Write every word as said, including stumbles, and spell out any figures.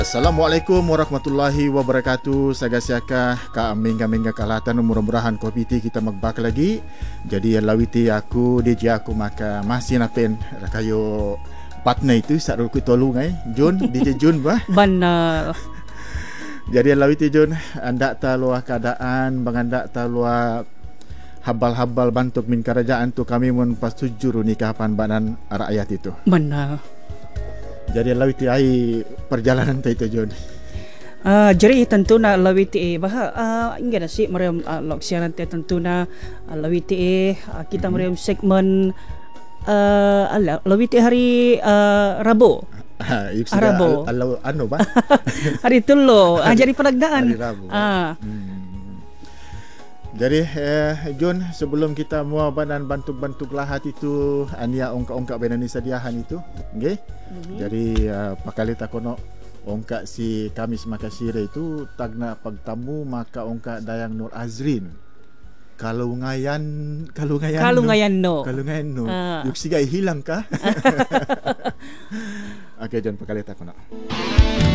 Assalamualaikum warahmatullahi wabarakatuh. Sagasiaka ka mingga-mingga kalatan mudah-mudahan kopi ti kita magbak lagi. Jadi lawiti aku D J aku maka masih napen kayo partner itu sarul ku tolong ai Jun D J Jun bah. Benar. Jadi lawiti Jun anda ta luah keadaan banganda ta luah habal-habal bantuk min kerajaan tu kami mun pas tujur nikahan banan rakyat itu. Benar. Jadi lawiti ai perjalanan tu itu Jun. Uh, jadi tentu na lawiti eh bah uh, ingin nasi meriam uh, loksianan te tentu na uh, lawiti eh uh, kita meriam segmen uh, ala lawiti hari uh, Rabu. Ha, Rabu. Al, al, ano ba? Hari tulo. Ah jadi pelagdaan. Hari Rabu. Ah. Hmm. Jadi eh, Jun, sebelum kita mua banan bantuk-bantuk lahat itu ania ongka-ongka benani sediahan itu, okay? Mm-hmm. Jadi uh, pakalita kono ongka si Kamis Makasire itu tagna pagtamu maka ongka Dayang Nur Azrin. Kalungayan, kalungayan, Kalungayan no. Kalungayan no. Ah. Yuk sigay hilang ka. Okay Jun, pakalita kono.